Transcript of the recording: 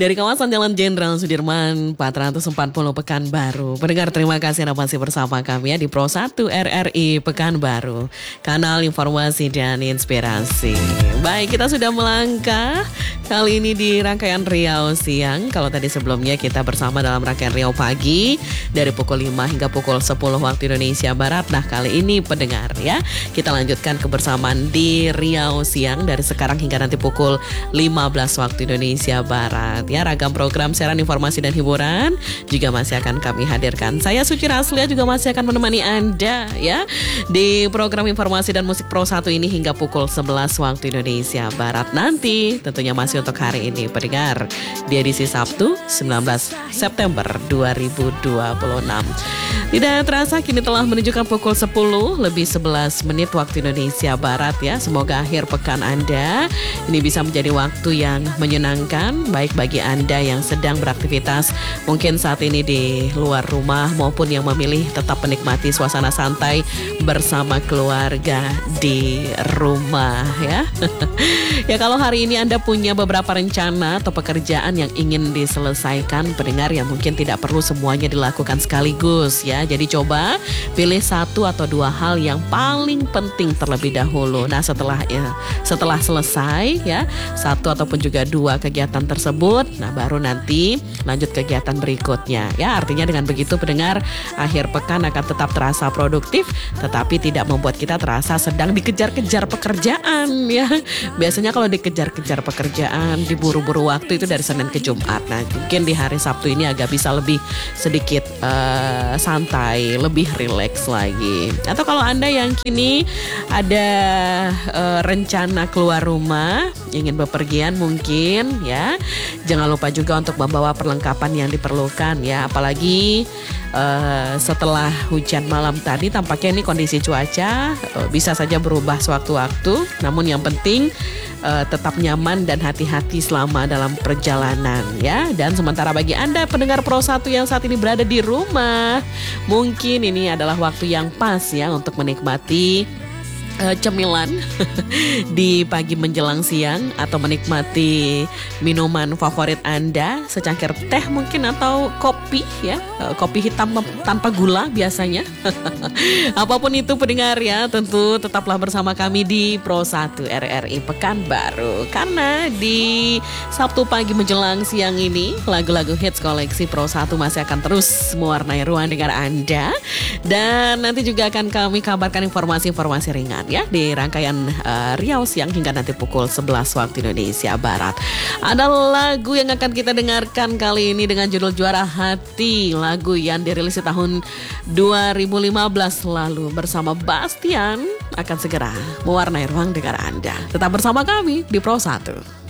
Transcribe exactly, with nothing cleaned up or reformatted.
Dari kawasan Jalan Jenderal Sudirman empat ratus empat puluh Pekanbaru. Pendengar, terima kasih Anda masih bersama kami ya di Pro satu R R I Pekanbaru, kanal informasi dan inspirasi. Baik, kita sudah melangkah kali ini di rangkaian Riau Siang. Kalau tadi sebelumnya kita bersama dalam rangkaian Riau Pagi dari pukul lima hingga pukul sepuluh waktu Indonesia Barat. Nah, kali ini pendengar ya, kita lanjutkan kebersamaan di Riau Siang dari sekarang hingga nanti pukul lima belas waktu Indonesia Barat. Ya, ragam program siaran informasi dan hiburan juga masih akan kami hadirkan. Saya Suci Raslia juga masih akan menemani Anda ya di program informasi dan musik Pro satu ini hingga pukul sebelas waktu Indonesia Barat nanti. Tentunya masih untuk hari ini pendengar di edisi Sabtu sembilan belas September dua ribu dua puluh enam. Tidak terasa kini telah menunjukkan pukul sepuluh lebih sebelas menit waktu Indonesia Barat ya. Semoga akhir pekan Anda ini bisa menjadi waktu yang menyenangkan baik bagi Anda yang sedang beraktivitas mungkin saat ini di luar rumah maupun yang memilih tetap menikmati suasana santai bersama keluarga di rumah ya. Ya, kalau hari ini Anda punya beberapa rencana atau pekerjaan yang ingin diselesaikan pendengar, yang mungkin tidak perlu semuanya dilakukan sekaligus ya. Jadi coba pilih satu atau dua hal yang paling penting terlebih dahulu. Nah, setelah ya, setelah selesai ya satu ataupun juga dua kegiatan tersebut, nah baru nanti lanjut kegiatan berikutnya ya. Artinya dengan begitu pendengar, akhir pekan akan tetap terasa produktif tetapi tidak membuat kita terasa sedang dikejar-kejar pekerjaan ya. Biasanya kalau dikejar-kejar pekerjaan, diburu-buru waktu itu dari Senin ke Jumat. Nah, mungkin di hari Sabtu ini agak bisa lebih sedikit uh, santai, lebih rileks lagi. Atau kalau Anda yang kini ada uh, rencana keluar rumah, ingin bepergian mungkin ya, jangan lupa juga untuk membawa perlengkapan yang diperlukan ya. Apalagi uh, setelah hujan malam tadi tampaknya ini kondisi cuaca uh, bisa saja berubah sewaktu-waktu. Namun yang penting uh, tetap nyaman dan hati-hati selama dalam perjalanan ya. Dan sementara bagi Anda pendengar Pro satu yang saat ini berada di rumah, mungkin ini adalah waktu yang pas ya untuk menikmati Uh, cemilan di pagi menjelang siang atau menikmati minuman favorit Anda, secangkir teh mungkin atau kopi ya, uh, kopi hitam tanpa gula biasanya. Apapun itu pendengar ya, tentu tetaplah bersama kami di Pro satu R R I Pekanbaru, karena di Sabtu pagi menjelang siang ini lagu-lagu hits koleksi Pro satu masih akan terus mewarnai ruang dengar Anda. Dan nanti juga akan kami kabarkan informasi-informasi ringan ya di rangkaian uh, Riau Siang hingga nanti pukul sebelas waktu Indonesia Barat. Ada lagu yang akan kita dengarkan kali ini dengan judul Juara Hati, lagu yang dirilis di tahun dua ribu lima belas lalu bersama Bastian, akan segera mewarnai ruang dengar Anda. Tetap bersama kami di Pro satu.